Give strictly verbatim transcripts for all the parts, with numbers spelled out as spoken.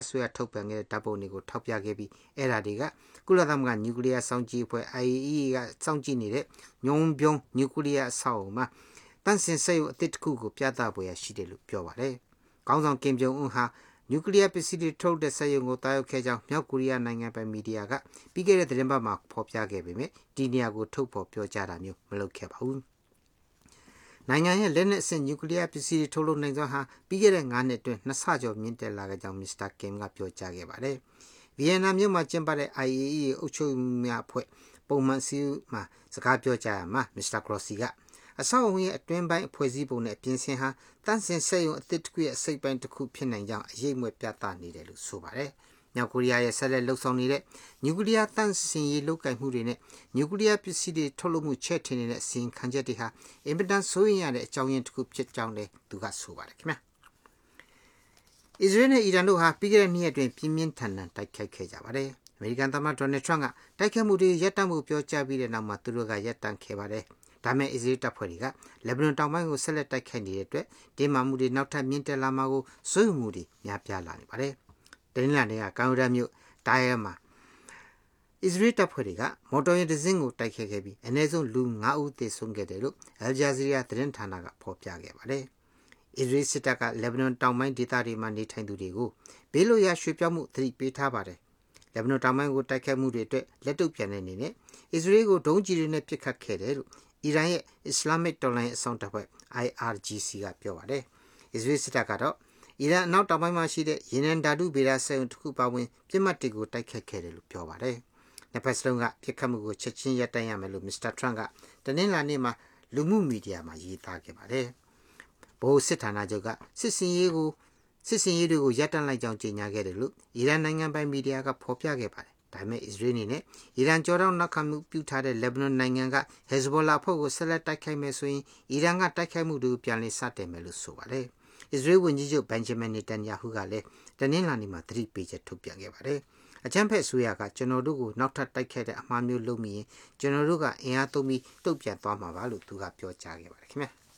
ဆိုရထုတ်ပြန်ခဲ့တဲ့တပ်ပုံတွေကိုထောက်ပြခဲ့ပြီးအဲ့ဒါတွေကကုလသမဂ္ဂနျူကလ িয়ার စောင့်ကြည့်အဖွဲ့ I A E A ကစောင့်ကြည့်နေတဲ့ညုံပြုံးနျူကလ িয়ার အဆောက်အအုံမှာတန့်စင်စက်ရုံအသစ်တစ်ခုကိုပြသပွဲရရှိတယ်လို့ပြောပါတယ်။ခေါင်းဆောင်ကင်ဂျုံအွန်းဟာနျူကလ িয়ার ပစ္စည်းတွေထုတ်တဲ့စက်ရုံကိုတာရောက်ခဲ့ကြောင်းမြောက်ကိုရီးယားနိုင်ငံပိုင်မီဒီယာကပြီးခဲ့တဲ့သတင်းပတ်မှာဖော်ပြခဲ့ပေမဲ့ဒီနေရာကိုထုတ်ဖော်ပြောကြားတာမျိုးမလုပ်ခဲ့ပါဘူး။နိုင်ငံရဲ့လက်နက်အဆင့်နျူကလ িয়ার ပစ္စည်းတွေထုတ်လုပ်နိုင်စွမ်းဟာပြီးခဲ့တဲ့ငါးနှစ်အတွင်းနှစ်ဆကျော်မြင့်တက်လာခဲ့ကြောင်းမစ္စတာကင်ကပြောကြားခဲ့ပါတယ်။ဗီယက်နမ်မြို့မှာကျင်းပတဲ့ I A E A အုပ်ချုပ်များအဖွဲ့ပုံမှန်စည်းမှာစကားပြောကြားရမှာမစ္စတာကရော့စီကအဆောက်အုံရဲ့အတွင်းပိုင်းအဖွဲ့စည်းပုံနဲ့ပြင်ဆင်ဟာတန့်စင်စက်ရုံအသစ်တစ်ခုရဲ့အစိပ်ပိုင်းတစ်ခုဖြစ်နိုင်ကြောင်းအရေးမွေပြသနေတယ်လို့ဆိုပါတယ်။မြောက်ကိုရီးယားရဲ့ဆက်လက်လှုပ်ဆောင်နေတဲ့နျူကလ িয়ার တန့်စင်ရေးလုပ်ကိုင်မှုတွေနဲ့နျူကလ িয়ার ပစ္စည်းတွေထုတ်လုပ်မှုချဲ့ထင်နေတဲ့အစီရင်ခံချက်တွေဟာအင်ပတန်ဆိုရင်ရတဲ့အကြောင်းရင်းတစ်ခုဖြစ်ကြောင်းလည်းသူကဆိုပါတယ်ခင်ဗျာ။အစ္စရေးနဲ့အီရန်တို့ဟာပြီးခဲ့တဲ့နှစ်ရက်တွင်ပြင်းပြင်းထန်ထန်တိုက်ခိုက်ခဲ့ကြပါတယ်။အမေရိကန်သမ္မတဒေါ်နယ်ထရန့်ကတိုက်ခိုက်မှုတွေရပ်တန့်မှုပြောကြားပြီးတဲ့နောက်မှာသူတို့ကရပ်တန့်ခဲ့ပါတယ်။ဒါမဲ့အစ္စရေးတပ်ဖွဲ့တွေကလက်ဘနွန်တောင်ပိုင်းကိုဆက်လက်တိုက်ခိုက်နေတဲ့အတွက်တင်းမာမှုတွေနောက်ထပ်မြင့်တက်လာမှာကိုစိုးရိမ်မှုတွေများပြားလာနေပါတယ်။တင်းလာတဲ့ကကာယိုဒါမြို့တာယာမှာအစ္စရေးတပ်ဖွဲ့တွေကမော်တော်ယာဉ်တစ်စင်းကိုတိုက်ခိုက်ခဲ့ပြီးအနည်းဆုံးလူငါးဦးသေဆုံးခဲ့တယ်လို့အယ်ဂျာဇီးယားသတင်းဌာနကဖော်ပြခဲ့ပါတယ်။အစ္စရေးစစ်တပ်ကလက်ဘနွန်တောင်ပိုင်းဒေသတွေမှာနေထိုင်သူတွေကိုဘေးလွတ်ရာရွှေ့ပြောင်းမှုသတိပေးထားပါတယ်။လက်ဘနွန်တောင်ပိုင်းကိုတိုက်ခိုက်မှုတွေအတွက်လက်တုပ်ပြန်တဲ့အနေနဲ့အစ္စရေးကိုဒုံးကျည်တွေနဲ့ပစ်ခတ်ခဲ့တယ်လို့အီရန်ရဲ့အစ္စလာမစ်တော်လှန်ရေးအစောင့်တပ်ဖွဲ့ I R G C ကပြောပါတယ်။အစ္စရေးစစ်တပ်ကတော့အီရန်အနောက်တောင်ပိုင်းမှာရှိတဲ့ရေနံဓာတုဗေဒစက်ရုံတစ်ခုပါဝင်ပြစ်မှတ်တွေကိုတိုက်ခတ်ခဲ့တယ်လို့ပြောပါတယ်။နှစ်ဖက်စလုံးကပြစ်ခတ်မှုကိုချက်ချင်းရပ်တန့်ရမယ်လို့မစ္စတာထရန့်ကတနင်္လာနေ့မှာလူမှုမီဒီယာမှာရေးသားခဲ့ပါတယ်။ဗဟိုစစ်ဌာနချုပ်ကစစ်စင်ရေးကိုစစ်စင်ရေးတွေကိုရပ်တန့်လိုက်ကြောင်းကြေညာခဲ့တယ်လို့အီရန်နိုင်ငံပိုင်မီဒီယာကဖော်ပြခဲ့ပါတယ်။ဒါပေမဲ့အစ္စရေးအနေနဲ့အီရန်ကြောတောင်းနောက်ခံမှုပြုထားတဲ့လက်ဘနွန်နိုင်ငံကဟက်ဇ်ဘောလာအဖွဲ့ကိုဆက်လက်တိုက်ခိုက်မယ်ဆိုရင်အီရန်ကတိုက်ခိုက်မှုတွေကိုပြန်လည်စတင်မယ်လို့ဆိုပါတယ်။အစ္စရေးဝန်ကြီးချုပ်ဘန်ဂျမင်နေတန်ယာဟုကလည်းတနင်္လာနေ့မှာသတိပေးချက်ထုတ်ပြန်ခဲ့ပါတယ်။အကြမ်းဖက်ဆိုရကကျွန်တော်တို့ကိုနောက်ထပ်တိုက်ခိုက်တဲ့အမှားမျိုးလုပ်မိရင်ကျွန်တော်တို့ကအင်အားသုံးပြီးတုံ့ပြန်သွားမှာပါလို့သူကပြောကြားခဲ့ပါတယ်ခင်ဗျာ။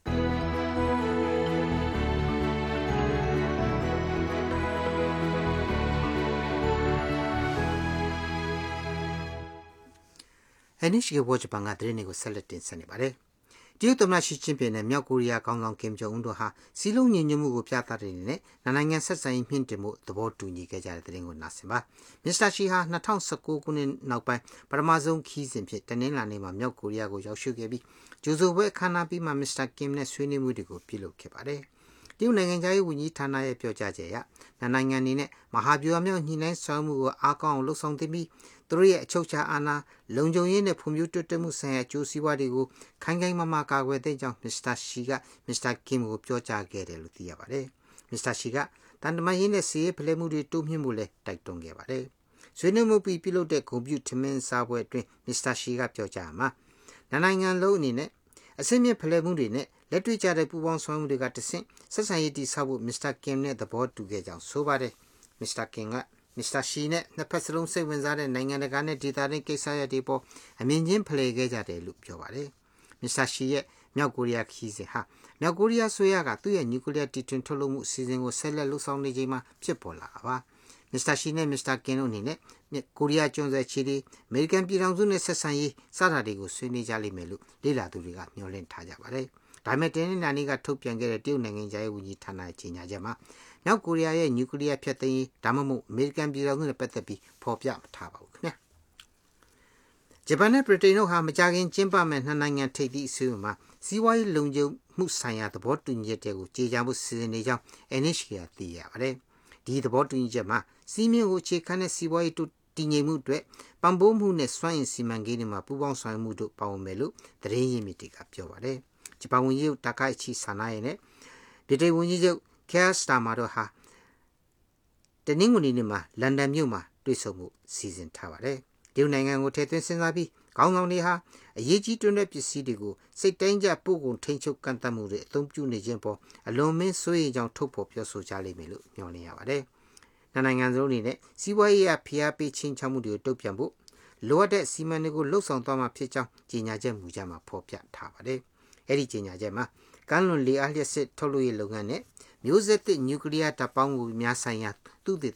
N H K Watch ဘန်ကသတင်းတွေကိုဆက်လက်တင်ဆက်နေပါတယ်။တရုတ်သမ္မတရှီကျင်းပင်နဲ့မြောက်ကိုရီးယားခေါင်းဆောင်ကင်ဂျုံအွန်းတို့ဟာစီးလုံးညီညွတ်မှုကိုပြသတဲ့အနေနဲ့နိုင်ငံဆက်ဆံရေးမြင့်တင်မှုသဘောတူညီခဲ့ကြတဲ့သတင်းကိုနားဆင်ပါ။မစ္စတာရှီဟာ၂၀၁၉ခုနှစ်နောက်ပိုင်းပထမဆုံးခီးစဉ်ဖြစ်တနင်္လာနေ့မှာမြောက်ကိုရီးယားကိုရောက်ရှိခဲ့ပြီးဂျိုဆိုပွဲအခမ်းအနားပြီးမှမစ္စတာကင်နဲ့ဆွေးနွေးမှုတွေကိုပြုလုပ်ခဲ့ပါတယ်။တရုတ်နိုင်ငံသားရေးဝန်ကြီးဌာနရဲ့ပြောကြားချက်အရနိုင်ငံအနေနဲ့မဟာဗျူဟာမြောက်ညှိနှိုင်းဆောင်မှုကိုအားကောင်းအောင်လှုပ်ဆောင်သင့်ပြီးသူတို့ရဲ့အချုပ်အခြာအာဏာလုံခြုံရေးနဲ့ဖွံ့ဖြိုးတိုးတက်မှုဆိုင်ရာအကျိုးစီးပွားတွေကိုခိုင်ခိုင်မာမာကာကွယ်သင့်ကြောင်းမစ္စတာရှီကမစ္စတာကင်ကိုပြောကြားခဲ့တယ်လို့သိရပါတယ်။မစ္စတာရှီကတန်တမာရေးနဲ့စီးရေးဖလှယ်မှုတွေတိုးမြှင့်မှုလည်းတိုက်တွန်းခဲ့ပါတယ်။ဆွေးနွေးမှုပြီးပြုလုပ်တဲ့ဂုဏ်ပြုထမင်းစားပွဲအတွင်းမစ္စတာရှီကပြောကြားမှာနိုင်ငံလုံးအနေနဲ့အစင်းမြင့်ဖလှယ်မှုတွေနဲ့လက်တွေ့ကျတဲ့ပူးပေါင်းဆောင်မှုတွေကတဆင့်ဆက်ဆံရေးတည်ဆောက်ဖို့မစ္စတာကင်နဲ့သဘောတူခဲ့ကြောင်းဆိုပါတယ်။မစ္စတာကင်ကမစ္စတာရှီနဲ့နှစ်ဖက်စလုံးစိတ်ဝင်စားတဲ့နိုင်ငံတကာနဲ့ဒေသတွင်းကိစ္စရပ်တွေပေါ်အမြင်ချင်းဖလှယ်ခဲ့ကြတယ်လို့ပြောပါတယ်။မစ္စတာရှီရဲ့မြောက်ကိုရီးယားခီးစဉ်ဟာမြောက်ကိုရီးယားဆိုရကသူ့ရဲ့နျူကလ িয়ার တီထွင်ထုတ်လုပ်မှုအစီအစဉ်ကိုဆက်လက်လှုပ်ဆောင်နေချိန်မှာဖြစ်ပေါ်လာတာပါ။မစ္စတာရှီနဲ့မစ္စတာကင်တို့အနေနဲ့ကိုရီးယားကျွန်းဆွယ်ချီတွေအမေရိကန်ပြည်ထောင်စုနဲ့ဆက်ဆံရေးစတာတွေကိုဆွေးနွေးကြလိမ့်မယ်လို့လေ့လာသူတွေကမျှော်လင့်ထားကြပါတယ်။ဒါပေမဲ့တင်းနာနီကထုတ်ပြန်ခဲ့တဲ့တရုတ်နိုင်ငံသားရေးဝန်ကြီးဌာနရဲ့ကြေညာချက်မှာမြောက်ကိုရီးယားရဲ့နျူကလ িয়ার ဖျက်သိမ်းရေးဒါမှမဟုတ်အမေရိကန်ပြည်ထောင်စုနဲ့ပတ်သက်ပြီးဖော်ပြမထားပါဘူးခင်ဗျာ။ဂျပန်နဲ့ဗြိတိန်တို့ဟာမကြာခင်ကျင်းပမဲ့နှစ်နိုင်ငံထိပ်သီးအစည်းအဝေးမှာစီးပွားရေးလုံခြုံမှုဆိုင်ရာသဘောတူညီချက်တွေကိုကြေညာမှုစီစဉ်နေကြောင်း N H K ကသိရပါတယ်။ဒီသဘောတူညီချက်မှာစီးမြင့်ကိုအခြေခံတဲ့စီးပွားရေးတည်ငြိမ်မှုအတွက်ပံ့ပိုးမှုနဲ့စွမ်းအင်စီမံကိန်းတွေမှာပူးပေါင်းဆောင်ရွက်မှုတို့ပါဝင်မယ်လို့သတင်းရင်းမြစ်တွေကပြောပါတယ်။ဂျပန်ဝန်ကြီးချုပ်တာကာအိချီဆာနာရဲ့နဲ့ဗြိတိန်ဝန်ကြီးချုပ်ကဲစတာမာတို့ဟာတနင်္ဂနွေနေ့မှာလန်ဒန်မြို့မှာတွေ့ဆုံမှုစီစဉ်ထားပါတယ်။တရုတ်နိုင်ငံကိုထည့်သွင်းစဉ်းစားပြီးခေါင်းဆောင်တွေဟာအရေးကြီးတွန်းတဲ့ပစ္စည်းတွေကိုစိတ်တိုင်းကျပို့ကုန်ထိန်းချုပ်ကန့်သတ်မှုတွေအသုံးပြုနေခြင်းပေါ်အလွန်မင်းစိုးရိမ်ကြောင်းထုတ်ဖော်ပြောဆိုကြလိမ့်မယ်လို့မျှော်လင့်ရပါတယ်။နိုင်ငံစုံအနေနဲ့စီးပွားရေးအဖိအားပေးချင်းချောက်မှုတွေကိုတုံ့ပြန်ဖို့လိုအပ်တဲ့စီမံတွေကိုလှုပ်ဆောင်သွားမှာဖြစ်ကြောင်းကြေညာချက်မူကြမှာဖော်ပြထားပါတယ်။အဲ့ဒီကြေညာချက်မှာကမ်းလွန်လေအားလျက်စစ်ထုတ်လုပ်ရေးလုပ်ငန်းနဲ့မျိုးဆက်သစ်နျူကလ িয়ার ဓာတ်ပေါင်းမှုများဆိုင်ရာသုတေသ